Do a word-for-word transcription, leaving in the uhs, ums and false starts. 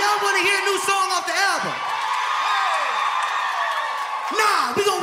y'all want to hear a new song off the album? Nah, we gonna